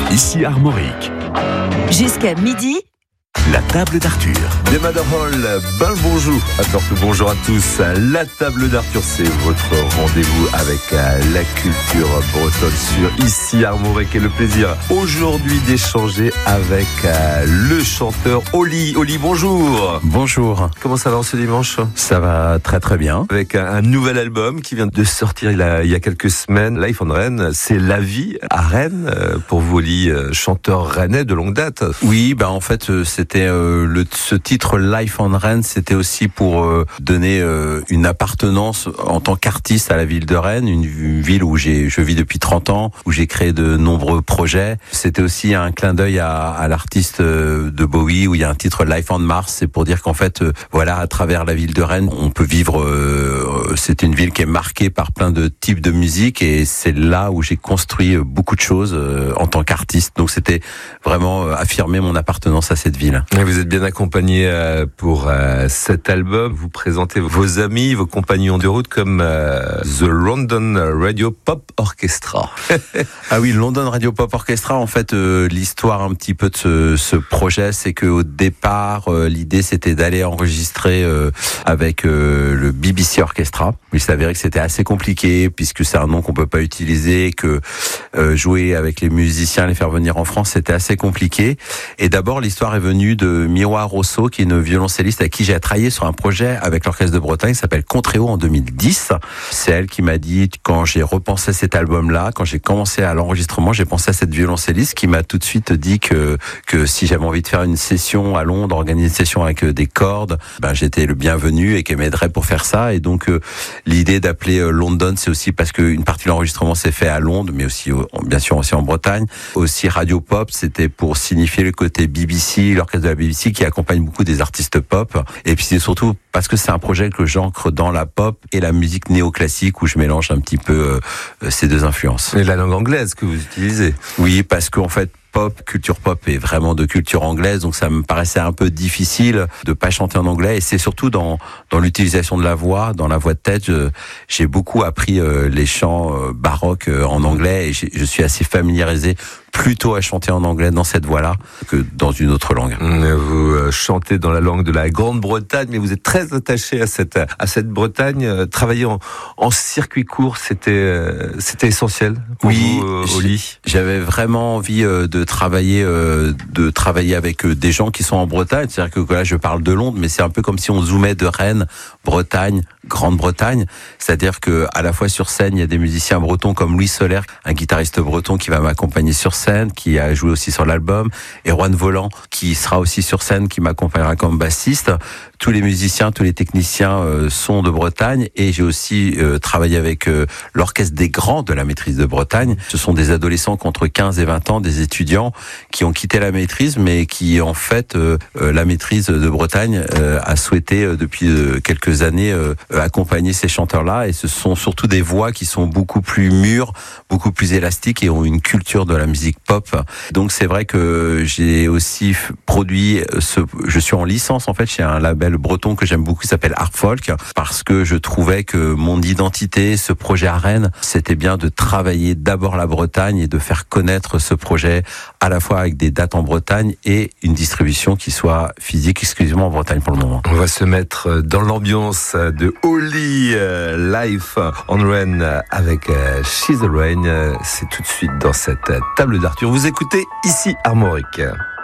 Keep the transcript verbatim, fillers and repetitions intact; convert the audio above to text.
Ici Armorique. Jusqu'à midi. La table d'Arthur. Des Madame Hall, ben le bonjour. Alors que bonjour à tous. La table d'Arthur, c'est votre rendez-vous avec la culture bretonne sur Ici Armorique. Et le plaisir aujourd'hui d'échanger avec le chanteur Oli. Oli, bonjour. Bonjour. Comment ça va en ce dimanche? Ça va très très bien. Avec un, un nouvel album qui vient de sortir il y a, il y a quelques semaines, Life on Rennes. C'est la vie à Rennes. Pour vous, Oli, chanteur rennais de longue date. Oui, ben en fait, c'était euh, le, ce titre Life on Rennes, c'était aussi pour euh, donner euh, une appartenance en tant qu'artiste à la ville de Rennes, une, une ville où j'ai, je vis depuis trente ans, où j'ai créé de nombreux projets. C'était aussi un clin d'œil à, à l'artiste de Bowie, où il y a un titre Life on Mars. C'est pour dire qu'en fait, euh, voilà, à travers la ville de Rennes, on peut vivre. Euh, c'est une ville qui est marquée par plein de types de musique, et c'est là où j'ai construit beaucoup de choses euh, en tant qu'artiste. Donc c'était vraiment euh, affirmer mon appartenance à cette ville. Vous êtes bien accompagné pour cet album. Vous présentez vos amis, vos compagnons de route comme The London Radio Pop Orchestra. Ah oui, London Radio Pop Orchestra. En fait, euh, l'histoire un petit peu de ce, ce projet, c'est qu'au départ, euh, l'idée c'était d'aller enregistrer euh, avec euh, le B B C Orchestra. Il s'avérait que c'était assez compliqué puisque c'est un nom qu'on peut pas utiliser, que euh, jouer avec les musiciens, les faire venir en France, c'était assez compliqué. Et d'abord, l'histoire est venue de Miroir Rosso, qui est une violoncelliste avec qui j'ai travaillé sur un projet avec l'Orchestre de Bretagne qui s'appelle Contréo en deux mille dix. C'est elle qui m'a dit, quand j'ai repensé cet album-là, quand j'ai commencé à l'enregistrement, j'ai pensé à cette violoncelliste qui m'a tout de suite dit que, que si j'avais envie de faire une session à Londres, organiser une session avec des cordes, ben j'étais le bienvenu et qu'elle m'aiderait pour faire ça. Et donc euh, l'idée d'appeler euh, London, c'est aussi parce qu'une partie de l'enregistrement s'est fait à Londres, mais aussi euh, bien sûr aussi en Bretagne. Aussi Radio Pop, c'était pour signifier le côté B B C, l'orchestre de la B B C qui accompagne beaucoup des artistes pop. Et puis c'est surtout parce que c'est un projet que j'ancre dans la pop et la musique néoclassique, où je mélange un petit peu euh, ces deux influences. Et la langue anglaise que vous utilisez. Oui, parce qu'en fait, pop, culture pop est vraiment de culture anglaise, donc ça me paraissait un peu difficile de pas chanter en anglais. Et c'est surtout dans dans l'utilisation de la voix, dans la voix de tête. Je, j'ai beaucoup appris euh, les chants euh, baroques euh, en anglais, et je suis assez familiarisé plutôt à chanter en anglais dans cette voix-là que dans une autre langue. Vous chantez dans la langue de la Grande-Bretagne, mais vous êtes très attaché à cette à cette Bretagne. Travailler en, en circuit court, c'était c'était essentiel pour oui, vous, euh, Oli. J'avais vraiment envie euh, de travailler euh, de travailler avec euh, des gens qui sont en Bretagne. C'est-à-dire que là, je parle de Londres, mais c'est un peu comme si on zoomait de Rennes, Bretagne, Grande-Bretagne. C'est-à-dire que à la fois sur scène, il y a des musiciens bretons comme Louis Solaire, un guitariste breton qui va m'accompagner sur scène, qui a joué aussi sur l'album, et Juan Volant, qui sera aussi sur scène, qui m'accompagnera comme bassiste. Tous les musiciens, tous les techniciens euh, sont de Bretagne, et j'ai aussi euh, travaillé avec euh, l'orchestre des grands de la maîtrise de Bretagne. Ce sont des adolescents qui ont entre quinze et vingt ans, des étudiants qui ont quitté la maîtrise, mais qui en fait, euh, euh, la maîtrise de Bretagne euh, a souhaité euh, depuis euh, quelques années euh, accompagner ces chanteurs-là, et ce sont surtout des voix qui sont beaucoup plus mûres, beaucoup plus élastiques, et ont une culture de la musique pop. Donc c'est vrai que j'ai aussi produit ce, je suis en licence en fait chez un label breton que j'aime beaucoup qui s'appelle Art Folk, parce que je trouvais que mon identité, ce projet à Rennes, c'était bien de travailler d'abord la Bretagne et de faire connaître ce projet à la fois avec des dates en Bretagne et une distribution qui soit physique exclusivement en Bretagne pour le moment. On va se mettre dans l'ambiance de Oli, euh, Life on Rennes avec euh, She's the Rain. C'est tout de suite dans cette table d'Arthur. Vous écoutez Ici Armorique.